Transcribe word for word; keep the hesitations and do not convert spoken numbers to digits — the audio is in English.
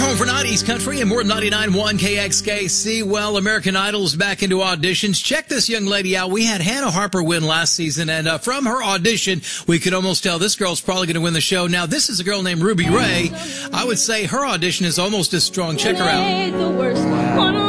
home for nineties country and more than ninety-nine point one K X K C. Well, American Idol's back into auditions. Check this young lady out. We had Hannah Harper win last season, and uh, from her audition, we could almost tell this girl's probably going to win the show. Now, this is a girl named Ruby Ray. I would say her audition is almost as strong. Check her out. The worst.